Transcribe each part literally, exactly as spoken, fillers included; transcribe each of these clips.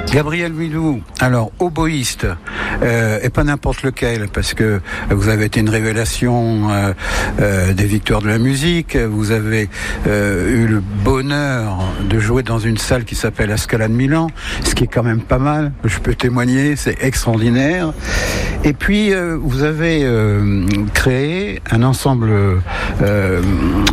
Gabriel Milou, alors oboïste, euh, et pas n'importe lequel, parce que vous avez été une révélation euh, euh, des victoires de la musique. Vous avez euh, eu le bonheur de jouer dans une salle qui s'appelle Ascala de Milan, ce qui est quand même pas mal. Je peux témoigner, c'est extraordinaire. Et puis euh, vous avez euh, créé un ensemble euh, euh,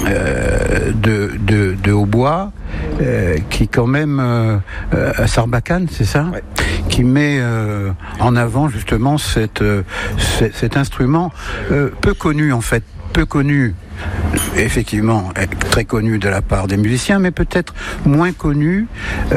de, de, de hautbois. Euh, qui quand même euh, euh, à Sarbacane, c'est ça, ouais. Qui met euh, en avant justement cette, euh, cet, cet instrument euh, peu connu en fait, peu connu. Effectivement, très connu de la part des musiciens, mais peut-être moins connu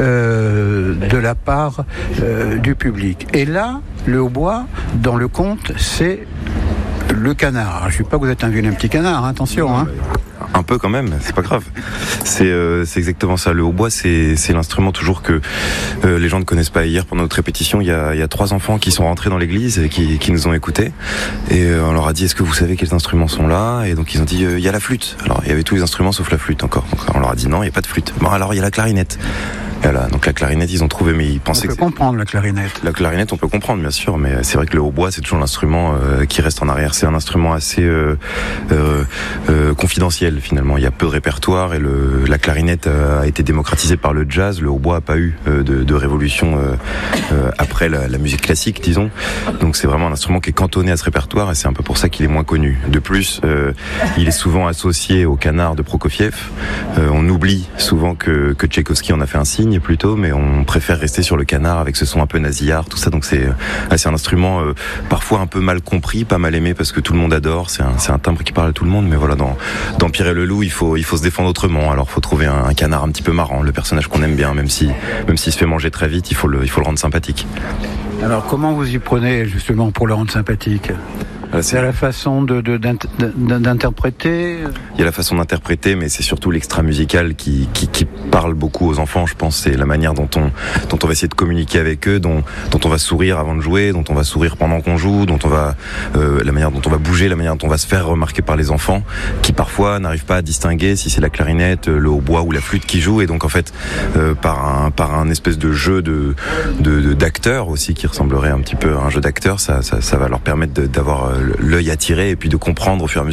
euh, de la part euh, du public. Et là, le hautbois, dans le conte, c'est le canard. Je ne sais pas que vous êtes un vilain petit canard, hein, attention. Hein. Un peu quand même, c'est pas grave. C'est, euh, c'est exactement ça. Le hautbois, c'est, c'est l'instrument toujours que euh, les gens ne connaissent pas. Hier, pendant notre répétition, il y a, il y a trois enfants qui sont rentrés dans l'église et qui, qui nous ont écoutés. Et euh, on leur a dit, est-ce que vous savez quels instruments sont là? Et donc ils ont dit, euh, il y a la flûte. Alors il y avait tous les instruments sauf la flûte encore. Donc on leur a dit, non, il n'y a pas de flûte. Bon, alors il y a la clarinette. Voilà, donc la clarinette, ils ont trouvé, mais ils pensaient que... On peut que comprendre la clarinette. La clarinette, on peut comprendre, bien sûr, mais c'est vrai que le hautbois, c'est toujours l'instrument euh, qui reste en arrière. C'est un instrument assez euh, euh, euh, confidentiel, finalement. Il y a peu de répertoire et le, la clarinette a été démocratisée par le jazz. Le hautbois n'a pas eu euh, de, de révolution euh, euh, après la, la musique classique, disons. Donc c'est vraiment un instrument qui est cantonné à ce répertoire et c'est un peu pour ça qu'il est moins connu. De plus, euh, il est souvent associé au canard de Prokofiev. Euh, on oublie souvent que, que Tchaïkovski en a fait un signe plutôt, mais on préfère rester sur le canard avec ce son un peu nasillard, tout ça. Donc c'est, c'est un instrument euh, parfois un peu mal compris, pas mal aimé parce que tout le monde adore. C'est un, c'est un timbre qui parle à tout le monde, mais voilà, dans, dans Pierre et le Loup, il faut, il faut se défendre autrement. Alors il faut trouver un, un canard un petit peu marrant, le personnage qu'on aime bien, même si, même s'il se fait manger très vite, il faut le, il faut le rendre sympathique. Alors comment vous y prenez justement pour le rendre sympathique ? C'est à la façon de, de, d'interpréter. Il y a la façon d'interpréter, mais c'est surtout l'extra musical qui, qui, qui parle beaucoup aux enfants, je pense. C'est la manière dont on, dont on va essayer de communiquer avec eux, dont, dont on va sourire avant de jouer, dont on va sourire pendant qu'on joue, dont on va, euh, la manière dont on va bouger, la manière dont on va se faire remarquer par les enfants, qui parfois n'arrivent pas à distinguer si c'est la clarinette, le hautbois ou la flûte qui joue. Et donc en fait, euh, par un, par un espèce de jeu de, de, de d'acteurs aussi qui ressemblerait un petit peu à un jeu d'acteurs, ça, ça, ça va leur permettre de, d'avoir l'œil attiré et puis de comprendre au fur et à mesure